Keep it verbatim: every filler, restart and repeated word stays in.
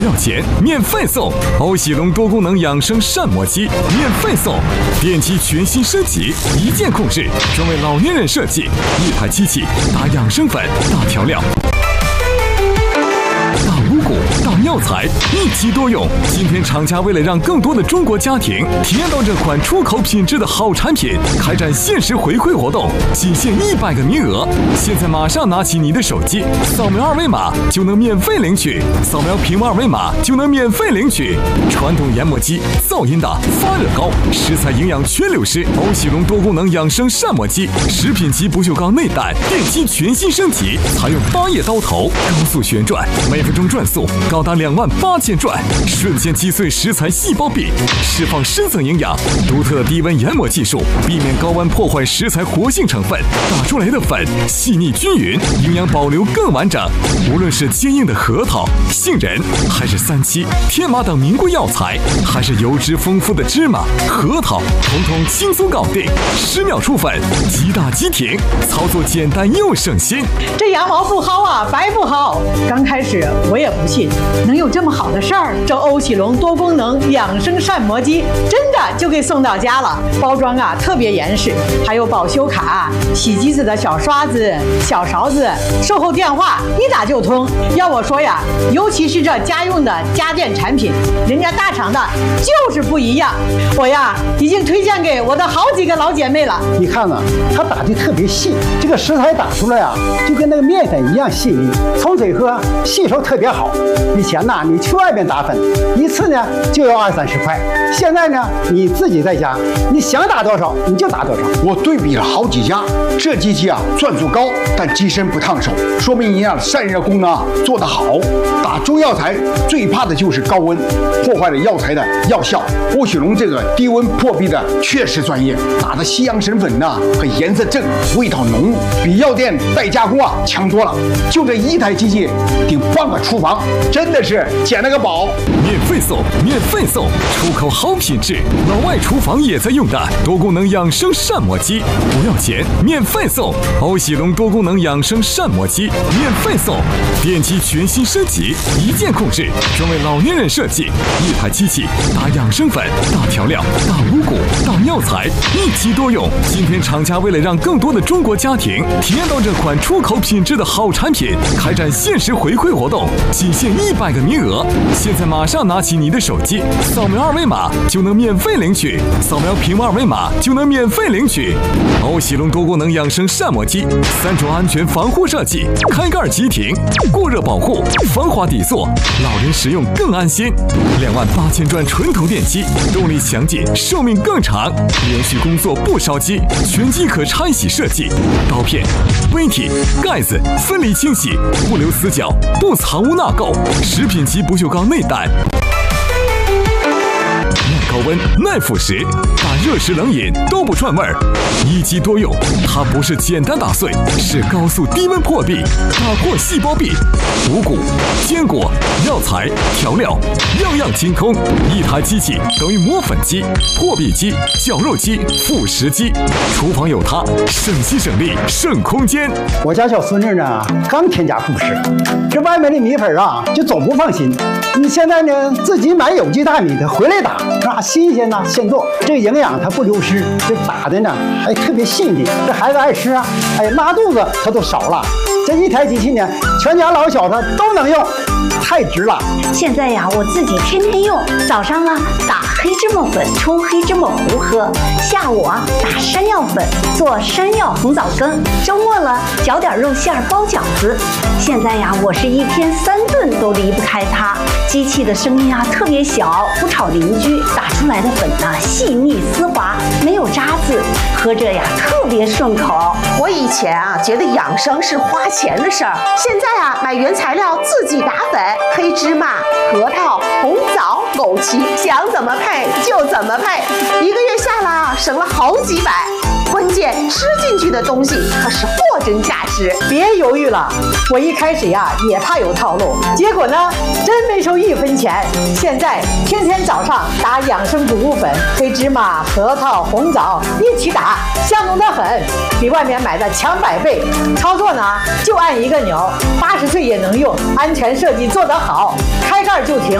不要钱，免费送欧喜龙多功能养生膳魔机，免费送电机全新升级，一键控制，专为老年人设计，一台机器打养生粉、大调料、大五谷、大药材，一机多用。今天厂家为了让更多的中国家庭体验到这款出口品质的好产品，开展限时回馈活动，仅限一百个名额。现在马上拿起你的手机，扫描二维码就能免费领取，扫描屏幕二维码就能免费领取。传统研磨机噪音大、发热高，食材营养全流失。欧喜龙多功能养生膳魔机，食品级不锈钢内胆，电机全新升级，采用八叶刀头，高速旋转，每分钟转速高达两万八千转，瞬间击碎食材细胞壁，释放深层营养。独特的低温研磨技术，避免高温破坏食材活性成分，打出来的粉细腻均匀，营养保留更完整。无论是坚硬的核桃、杏仁，还是三七、天麻等名贵药材，还是油脂丰富的芝麻、核桃，统统轻松搞定，十秒出粉，即打即停，操作简单又省心。 这羊毛不薅啊，白不薅。刚开始我也不信能有这么好的事儿，这欧喜龙多功能养生膳魔机真的就给送到家了，包装啊特别严实，还有保修卡、洗机子的小刷子、小勺子，售后电话一打就通。要我说呀，尤其是这家用的家电产品，人家大厂的就是不一样。我呀已经推荐给我的好几个老姐妹了。 你看呢，它打的特别细，这个食材打出来啊，就跟那个面粉一样细腻，冲水喝吸收特别好。以前呢，你去外边打粉，一次呢就要二三十块，现在呢，你自己在家，你想打多少你就打多少。 我对比了好几家，这机器啊转速高，但机身不烫手，说明营养散热功能啊做得好。打中药材最怕的就是高温，破坏了药材的药效。欧喜龙这个低温破壁的确实专业，打的西洋参粉呐、啊，和颜色正，味道浓，比药店代加工啊强多了。就这一台机器顶半个厨房，真的是捡了个宝。 免费送，免费送，出口好品质，老外厨房也在用的多功能养生膳魔机，不要钱，免费送。欧喜龙多功能养生膳魔机，免费送电机全新升级，一键控制，专为老年人设计，一台机器打养生粉、大调料、大五谷、大药材，一机多用。今天厂家为了让更多的中国家庭体验到这款出口品质的好产品，开展限时回馈活动，仅限一百个名额。现在马上拿起你的手机，扫描二维码就能免费领取，扫描屏幕二维码就能免费领取。欧喜龙多功能养生膳魔机，三种安全防护设计，开盖即停，过热保护，防滑底座，老人使用更安心。两万八千转纯铜电机，动力强劲，寿命更长，连续工作不烧机，全机可拆洗设计，刀片、杯体、盖子分离清洗，不留死角，不藏污纳垢，食品级不锈钢内胆。耐高温、耐腐蚀，打热食冷饮都不串味儿，一机多用。它不是简单打碎，是高速低温破壁，打破细胞壁。五谷、坚果、药材、调料，样样精通。一台机器等于磨粉机、破壁机、绞肉机、副食机。厨房有它，省心省力省空间。 我家小孙子呢，刚添加副食，这外面的米粉啊，就总不放心。你现在呢，自己买有机大米的回来打，啊，新鲜呐，现做，这个营养它不流失，这打的呢还特别细腻，这孩子爱吃啊，哎，拉肚子它都少了。这一台机器呢，全家老小他都能用，太值了。 现在呀，我自己天天用，早上啊打黑芝麻粉冲黑芝麻糊喝，下午啊打山药粉做山药红枣羹，周末了搅点肉馅包饺子。现在呀，我是一天三顿都离不开它。机器的声音啊特别小，不吵邻居，打出来的粉呢细腻丝滑，没有渣子，喝着呀特别顺口。 我以前啊觉得养生是花钱的事儿，现在啊买原材料自己打粉，黑芝麻、核桃、红枣、枸杞，想怎么配就怎么配，一个月下来啊省了好几百。关键吃进去的东西可是货真价实。 别犹豫了，我一开始呀也怕有套路，结果呢真没收一分钱。现在天天早上打养生谷物粉、黑芝麻、核桃、红枣一起打，香浓得很，比外面买的强百倍。操作呢就按一个钮，八十岁也能用，安全设计做得好，开盖就停。